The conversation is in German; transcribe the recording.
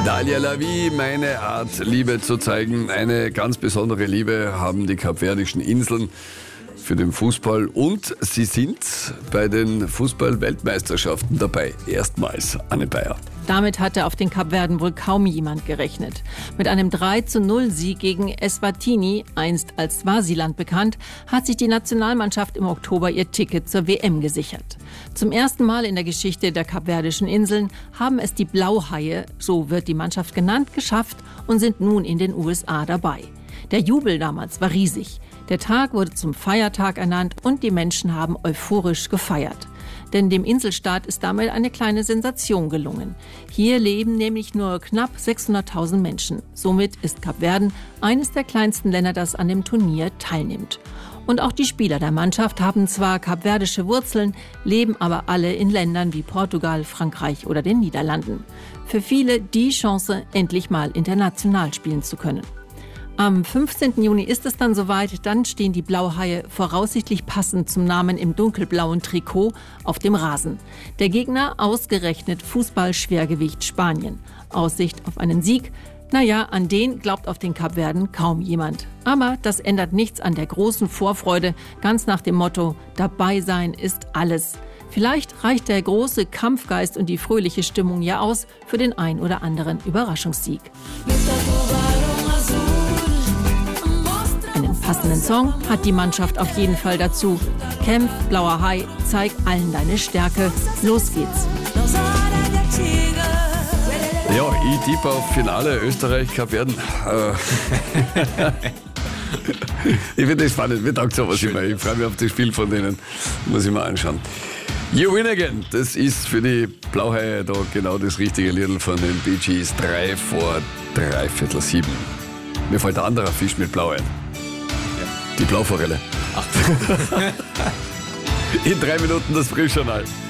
Dalia Lavi, meine Art, Liebe zu zeigen. Eine ganz besondere Liebe haben die kapverdischen Inseln für den Fußball und sie sind bei den Fußball-Weltmeisterschaften dabei. Erstmals, Anne Bayer. Damit hatte auf den Kapverden wohl kaum jemand gerechnet. Mit einem 3:0-Sieg gegen Eswatini, einst als Swasiland bekannt, hat sich die Nationalmannschaft im Oktober ihr Ticket zur WM gesichert. Zum ersten Mal in der Geschichte der kapverdischen Inseln haben es die Blauhaie, so wird die Mannschaft genannt, geschafft und sind nun in den USA dabei. Der Jubel damals war riesig. Der Tag wurde zum Feiertag ernannt und die Menschen haben euphorisch gefeiert. Denn dem Inselstaat ist damit eine kleine Sensation gelungen. Hier leben nämlich nur knapp 600.000 Menschen. Somit ist Kapverden eines der kleinsten Länder, das an dem Turnier teilnimmt. Und auch die Spieler der Mannschaft haben zwar kapverdische Wurzeln, leben aber alle in Ländern wie Portugal, Frankreich oder den Niederlanden. Für viele die Chance, endlich mal international spielen zu können. Am 15. Juni ist es dann soweit, dann stehen die Blauhaie voraussichtlich passend zum Namen im dunkelblauen Trikot auf dem Rasen. Der Gegner ausgerechnet Fußball-Schwergewicht Spanien. Aussicht auf einen Sieg? Naja, an den glaubt auf den Kapverden kaum jemand. Aber das ändert nichts an der großen Vorfreude, ganz nach dem Motto, dabei sein ist alles. Vielleicht reicht der große Kampfgeist und die fröhliche Stimmung ja aus für den ein oder anderen Überraschungssieg. Einen passenden Song hat die Mannschaft auf jeden Fall dazu. Kämpf, blauer Hai, zeig allen deine Stärke. Los geht's. Ja, ich tippe auf Finale Österreich-Kapverden. Ich finde das spannend, mir taugt sowas immer. Ich freue mich auf das Spiel von denen. Muss ich mal anschauen. You win again. Das ist für die Blauhaie da genau das richtige Liedl von den Bee Gees. 6:03. Mir fällt ein anderer Fisch mit Blau ein. Die Blauforelle. In 3 Minuten das Frühjournal.